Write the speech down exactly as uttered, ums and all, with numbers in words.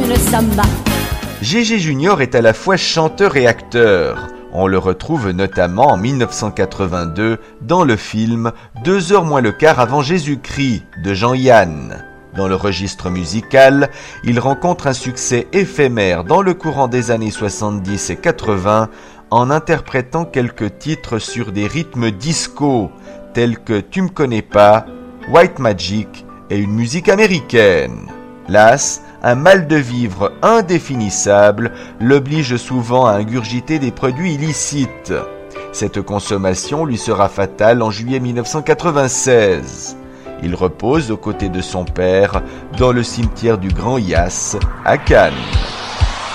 une samba. Gégé Junior est à la fois chanteur et acteur. On le retrouve notamment en mille neuf cent quatre-vingt-deux dans le film Deux heures moins le quart avant Jésus-Christ de Jean-Yann. Dans le registre musical, il rencontre un succès éphémère dans le courant des années soixante-dix et quatre-vingts en interprétant quelques titres sur des rythmes disco tels que Tu me connais pas, White Magic et une musique américaine. Las, un mal de vivre indéfinissable, l'oblige souvent à ingurgiter des produits illicites. Cette consommation lui sera fatale en juillet mille neuf cent quatre-vingt-seize. Il repose aux côtés de son père dans le cimetière du Grand Yass à Cannes.